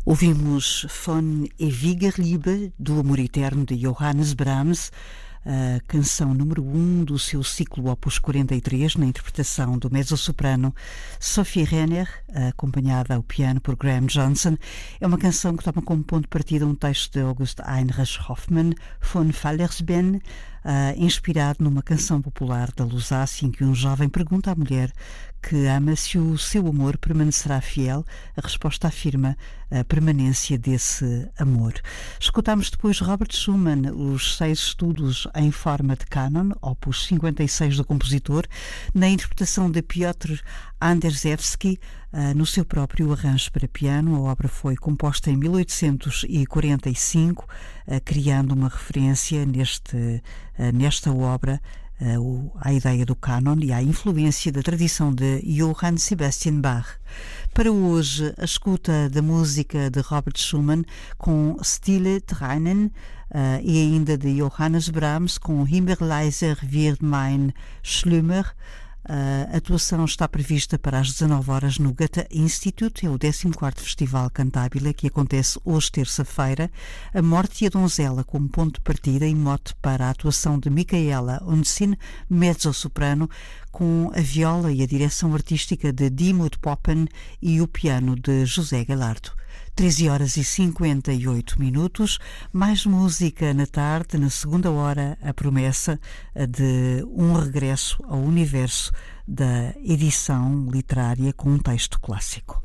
Ouvimos Von Ewiger Liebe, do Amor Eterno, de Johannes Brahms, a canção número 1 do seu ciclo Opus 43, na interpretação do mezzo-soprano Sophie Renner, acompanhada ao piano por Graham Johnson. É uma canção que toma como ponto de partida um texto de August Heinrich Hoffmann, von Fallersben, inspirado numa canção popular da Lusácia, em que um jovem pergunta à mulher que ama se o seu amor permanecerá fiel. A resposta afirma a permanência desse amor. Escutámos depois Robert Schumann, os 6 estudos em forma de cânon, opus 56 do compositor, na interpretação de Piotr Anderszewski, no seu próprio arranjo para piano. A obra foi composta em 1845, criando uma referência nesta obra à ideia do cânon e à influência da tradição de Johann Sebastian Bach. Para hoje, a escuta da música de Robert Schumann com Stille Tränen e ainda de Johannes Brahms com Immer leiser wird mein Schlummer. A atuação está prevista para as 19 horas no Goethe Institute. É o 14º Festival Cantabile, que acontece hoje, terça-feira. A Morte e a Donzela como ponto de partida e mote para a atuação de Michaela Unsin, mezzo-soprano, com a viola e a direção artística de Dimut Poppen e o piano de José Galardo. 13 horas e 58 minutos, mais música na tarde. Na segunda hora, a promessa de um regresso ao universo da edição literária com um texto clássico.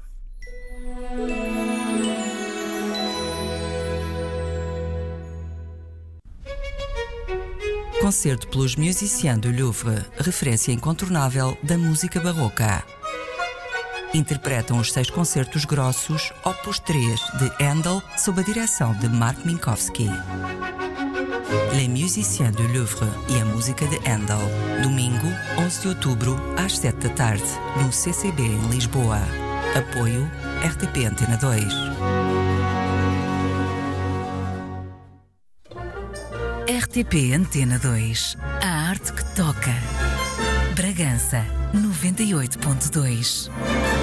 Concerto pelos Musiciens du Louvre, referência incontornável da música barroca. Interpretam os 6 concertos grossos, opus 3, de Handel, sob a direção de Mark Minkowski. Les Musiciens du Louvre e a música de Handel. Domingo, 11 de outubro, às 7 da tarde, no CCB em Lisboa. Apoio RTP Antena 2. RTP Antena 2. A arte que toca. Bragança 98.2.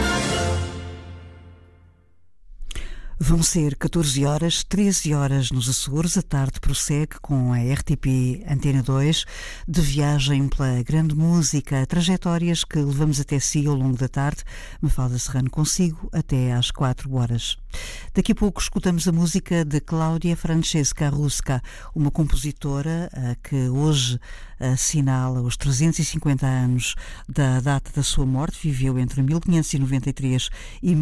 Vão ser 14 horas, 13 horas nos Açores. A tarde prossegue com a RTP Antena 2, de viagem pela grande música, trajetórias que levamos até si ao longo da tarde. Mafalda Serrano consigo até às 4 horas. Daqui a pouco escutamos a música de Cláudia Francesca Rusca, uma compositora que hoje assinala os 350 anos da data da sua morte. Viveu entre 1593 e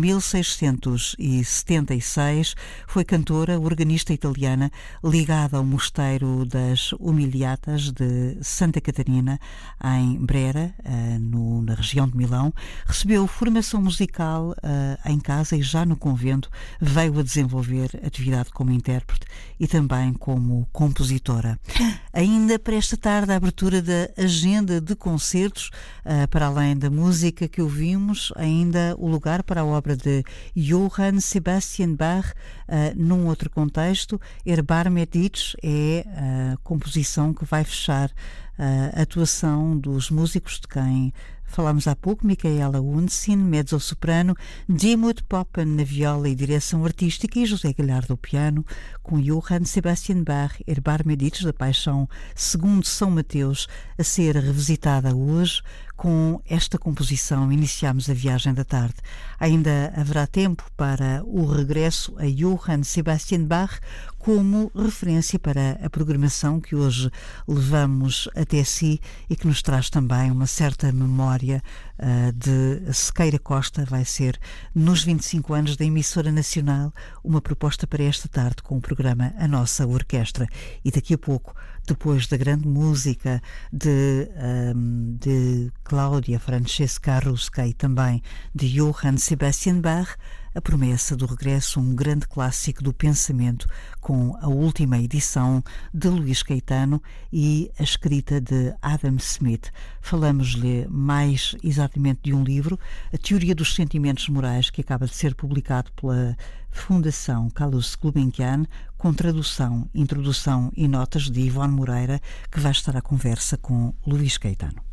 1676. Foi cantora, organista italiana, ligada ao mosteiro das Umiliatas de Santa Catarina, em Brera, na região de Milão. Recebeu formação musical em casa e já no convento veio a desenvolver atividade como intérprete e também como compositora. Ainda para esta tarde, a abertura da agenda de concertos, para além da música que ouvimos, ainda o lugar para a obra de Johann Sebastian Bach, num outro contexto. Erbarme dich é a composição que vai fechar a atuação dos músicos de quem falámos há pouco: Michaela Unsin, mezzo-soprano, Dimut Poppen na viola e direção artística e José Galhardo ao piano, com Johann Sebastian Bach, Erbarme dich, da Paixão segundo São Mateus, a ser revisitada hoje. Com esta composição iniciamos a viagem da tarde. Ainda haverá tempo para o regresso a Johann Sebastian Bach como referência para a programação que hoje levamos até si e que nos traz também uma certa memória de Sequeira Costa. Vai ser nos 25 anos da emissora nacional uma proposta para esta tarde com o programa A Nossa Orquestra. E daqui a pouco, depois da grande música de Cláudia Francesca Rusca e também de Johann Sebastian Bach, a promessa do regresso a um grande clássico do pensamento, com a última edição de Luís Caetano e a escrita de Adam Smith. Falamos-lhe mais exatamente de um livro, A Teoria dos Sentimentos Morais, que acaba de ser publicado pela Fundação Carlos Gulbenkian, com tradução, introdução e notas de Ivone Moreira, que vai estar à conversa com Luís Caetano.